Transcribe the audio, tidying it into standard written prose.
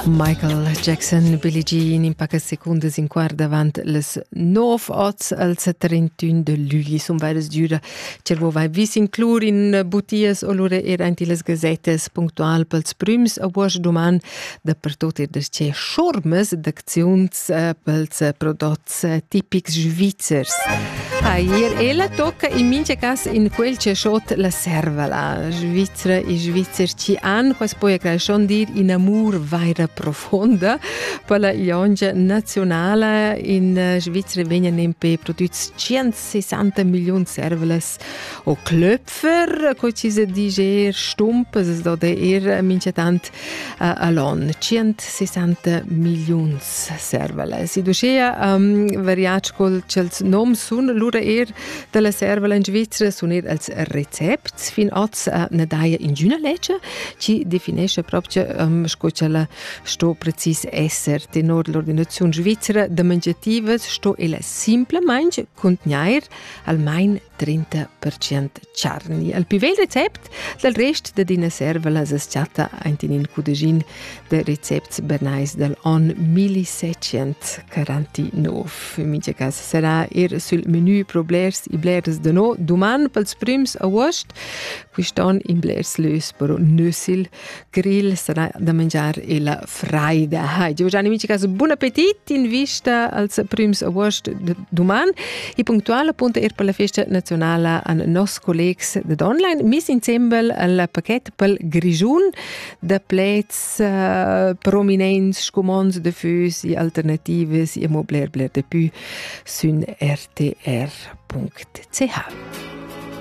Michael Jackson, Billie Jean, in poche secundes in quart davant les 9 oz al 31 de luli. Sun vairas giura cervo vai vis inclur in butias o lura anti les gazettes punktual pels prüms a vuosch duman da per tot des c'è schormes d'acziuns pels prodots tipics svizzers. Ier ella tocca in mince cas in quel c'è schot la servala. Svizzera e svizzer ci han quas poi a schon dir in amur vaira profonda per la iongia nazionale in Svizzera vengono in produzi 160 milioni servelas o klöpfer, co ci si dice stump, es do de mince tant alon 160 milioni servelas. Si ducea variac col cels nom sun lura della servala in Svizzera sun als recepts fin oz na daia in giuna legge ci definisce proprio scocciala sto precis esser tenor l'ordinazione svizzera de mangiatives sto ela simplemente contnair almain 30% carni. Al pivel recept del rest de dina servala es chatta in cudegin de recepts bernais del on 1749. In mince cas sarà sul menu pro blers i blers de no duman pels prims a wost quiston in blers lös però nösil grill sarà da mangiar e la fraida. Hai Giovanni mince cas buon appetit in vista als prims a wost de duman i punktual appunto per la festa nazionale an nos collegs de online mis insieme al paquet pel grigiun de plets prominents scumons de fus i alternatives i mobler bler de pu sun rtr.ch.